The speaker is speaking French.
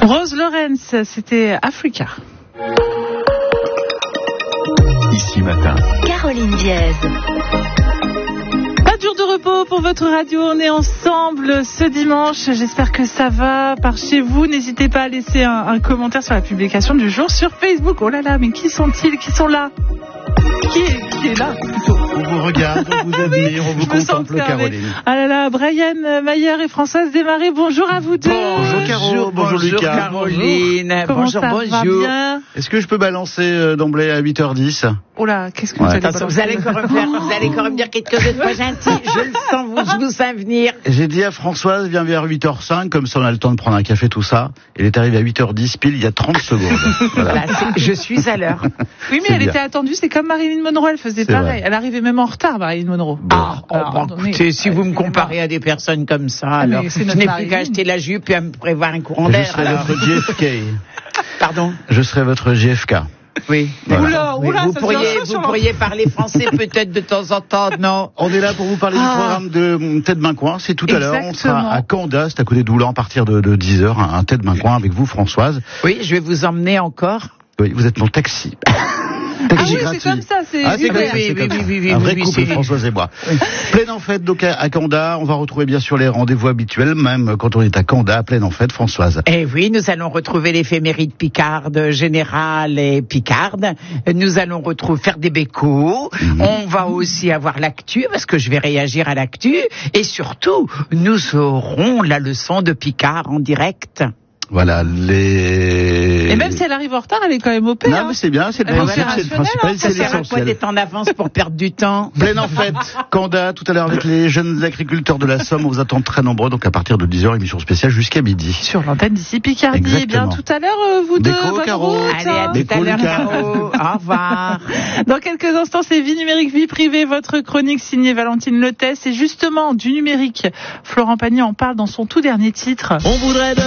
Rose Lawrence, c'était Africa. Ici matin, Caroline Diaz. Pas de jour de repos pour votre radio, on est ensemble ce dimanche, j'espère que ça va par chez vous. N'hésitez pas à laisser un commentaire sur la publication du jour sur Facebook. Oh là là, mais qui sont-ils? Qui sont là? Qui est là plutôt? On vous regarde, on vous admire, on vous contemple, Caroline. Ah là là, Brian Mayer et Françoise Desmarais, bonjour à vous deux. Bonjour Caro, bonjour Lucas. Caroline, Comment bonjour, ça va bien? Est-ce que je peux balancer d'emblée à 8h10? Oh là, qu'est-ce que vous allez balancer? Vous allez encore me dire quelque chose de pas gentil. Je le sens, je vous sens venir. J'ai dit à Françoise, viens vers 8h05, comme ça on a le temps de prendre un café, tout ça. Elle est arrivée à 8h10 pile, il y a 30 secondes. Voilà. Je suis à l'heure. Oui, mais elle était attendue, c'est comme Marilyn Monroe, elle faisait pareil. Vrai. Elle arrivait même en retard, Marilyn Monroe. Écoutez, si vous me comparez à des personnes comme ça, alors je n'ai plus qu'à acheter la jupe et à me prévoir un courant d'air. Je serai votre JFK. Pardon? Je serai votre JFK. Oui. Voilà. Oula, vous pourriez parler français peut-être de temps en temps, non? On est là pour vous parler du programme de Tête Main Coin. C'est tout à l'heure. On sera à Canda, c'est à côté d'Oulan, à partir de 10h. Un Tête Main Coin avec vous, Françoise. Oui, je vais vous emmener encore. Oui, vous êtes mon taxi. Ah oui, c'est comme ça, c'est un vrai couple, Françoise et moi. Oui. Pleine en fête, donc à Canda, on va retrouver bien sûr les rendez-vous habituels, même quand on est à Canda, pleine en fête, Françoise. Eh oui, nous allons retrouver l'éphéméride Picarde, Générale et Picarde. Nous allons faire des bécos. On va aussi avoir l'actu, parce que je vais réagir à l'actu. Et surtout, nous aurons la leçon de Picard en direct. Voilà, Et même si elle arrive en retard, elle est quand même au paix. Non, mais c'est bien, c'est le principe, c'est le principal, c'est l'essentiel. Ça sert à quoi d'être en avance pour perdre du temps? Pleine en fête, Canda, tout à l'heure avec les jeunes agriculteurs de la Somme, on vous attend très nombreux, donc à partir de 10h, émission spéciale jusqu'à midi. Sur l'antenne d'ici Picardie. Exactement. Et bien, tout à l'heure, vous deux, Déco, Caro. Allez, à tout à l'heure, Caro. Au revoir. Dans quelques instants, c'est Vie numérique, vie privée, votre chronique signée Valentine Lettès. Et justement, du numérique, Florent Pagny en parle dans son tout dernier titre. On voudrait